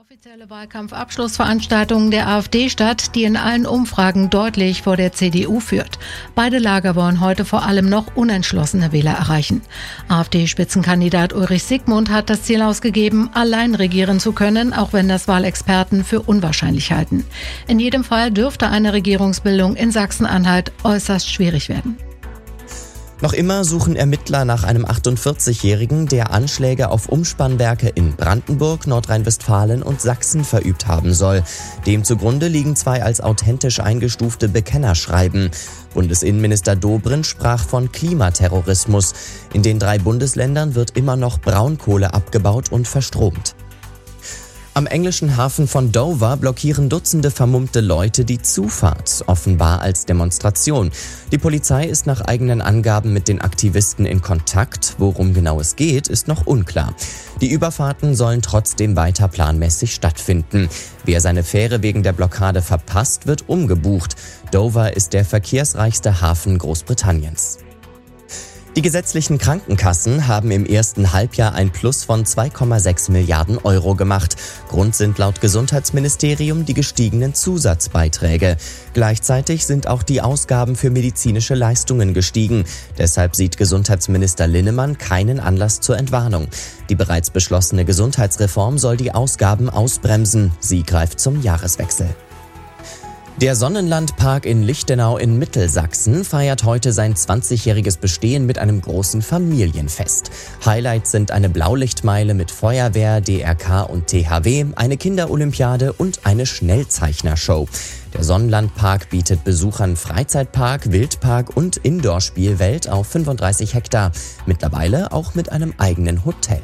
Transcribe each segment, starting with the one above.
Offizielle Wahlkampfabschlussveranstaltung der AfD statt, die in allen Umfragen deutlich vor der CDU führt. Beide Lager wollen heute vor allem noch unentschlossene Wähler erreichen. AfD-Spitzenkandidat Ulrich Siegmund hat das Ziel ausgegeben, allein regieren zu können, auch wenn das Wahlexperten für unwahrscheinlich halten. In jedem Fall dürfte eine Regierungsbildung in Sachsen-Anhalt äußerst schwierig werden. Noch immer suchen Ermittler nach einem 48-Jährigen, der Anschläge auf Umspannwerke in Brandenburg, Nordrhein-Westfalen und Sachsen verübt haben soll. Dem zugrunde liegen 2 als authentisch eingestufte Bekennerschreiben. Bundesinnenminister Dobrindt sprach von Klimaterrorismus. In den 3 Bundesländern wird immer noch Braunkohle abgebaut und verstromt. Am englischen Hafen von Dover blockieren Dutzende vermummte Leute die Zufahrt, offenbar als Demonstration. Die Polizei ist nach eigenen Angaben mit den Aktivisten in Kontakt. Worum genau es geht, ist noch unklar. Die Überfahrten sollen trotzdem weiter planmäßig stattfinden. Wer seine Fähre wegen der Blockade verpasst, wird umgebucht. Dover ist der verkehrsreichste Hafen Großbritanniens. Die gesetzlichen Krankenkassen haben im ersten Halbjahr ein Plus von 2,6 Milliarden Euro gemacht. Grund sind laut Gesundheitsministerium die gestiegenen Zusatzbeiträge. Gleichzeitig sind auch die Ausgaben für medizinische Leistungen gestiegen. Deshalb sieht Gesundheitsminister Linnemann keinen Anlass zur Entwarnung. Die bereits beschlossene Gesundheitsreform soll die Ausgaben ausbremsen. Sie greift zum Jahreswechsel. Der Sonnenlandpark in Lichtenau in Mittelsachsen feiert heute sein 20-jähriges Bestehen mit einem großen Familienfest. Highlights sind eine Blaulichtmeile mit Feuerwehr, DRK und THW, eine Kinderolympiade und eine Schnellzeichnershow. Der Sonnenlandpark bietet Besuchern Freizeitpark, Wildpark und Indoor-Spielwelt auf 35 Hektar. Mittlerweile auch mit einem eigenen Hotel.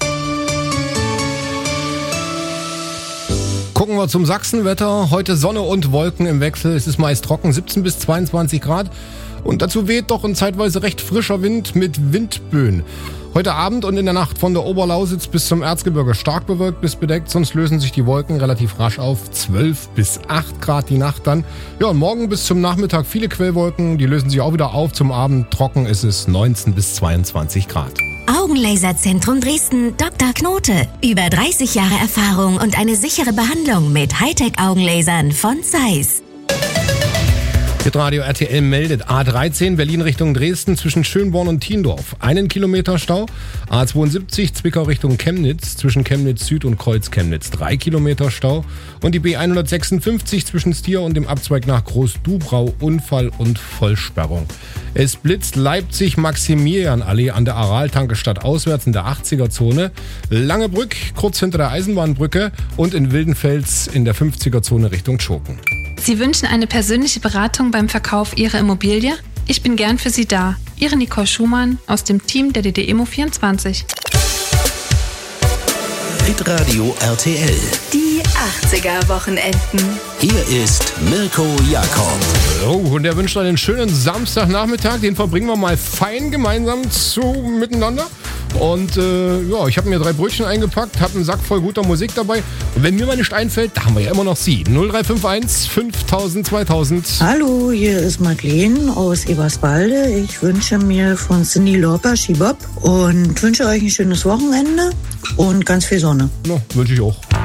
Gucken wir zum Sachsenwetter. Heute Sonne und Wolken im Wechsel. Es ist meist trocken, 17 bis 22 Grad. Und dazu weht doch ein zeitweise recht frischer Wind mit Windböen. Heute Abend und in der Nacht von der Oberlausitz bis zum Erzgebirge stark bewölkt bis bedeckt. Sonst lösen sich die Wolken relativ rasch auf. 12 bis 8 Grad die Nacht dann. Ja, und morgen bis zum Nachmittag viele Quellwolken. Die lösen sich auch wieder auf. Zum Abend trocken ist es 19 bis 22 Grad. Augenlaserzentrum Dresden Dr. Knote. Über 30 Jahre Erfahrung und eine sichere Behandlung mit Hightech-Augenlasern von Zeiss. Hitradio RTL meldet A13 Berlin Richtung Dresden zwischen Schönborn und Thiendorf. 1 Kilometer Stau. A72 Zwickau Richtung Chemnitz zwischen Chemnitz Süd und Kreuz Chemnitz 3 Kilometer Stau. Und die B156 zwischen Stier und dem Abzweig nach Groß-Dubrau Unfall und Vollsperrung. Es blitzt Leipzig-Maximilian-Allee an der Aral-Tankestadt auswärts in der 80er-Zone. Langebrück kurz hinter der Eisenbahnbrücke und in Wildenfels in der 50er-Zone Richtung Schoken. Sie wünschen eine persönliche Beratung beim Verkauf Ihrer Immobilie? Ich bin gern für Sie da. Ihre Nicole Schumann aus dem Team der DD-Immo24. Hitradio RTL. Die 80er-Wochenenden. Hier ist Mirko Jakob. Oh, und der wünscht einen schönen Samstagnachmittag. Den verbringen wir mal fein gemeinsam miteinander. Und ja, ich habe mir 3 Brötchen eingepackt, habe einen Sack voll guter Musik dabei. Und wenn mir mal nicht einfällt, da haben wir ja immer noch Sie. 0351 5000 2000. Hallo, hier ist Madeleine aus Eberswalde. Ich wünsche mir von Cyndi Lauper Shibop und wünsche euch ein schönes Wochenende und ganz viel Sonne. Ja, wünsche ich auch.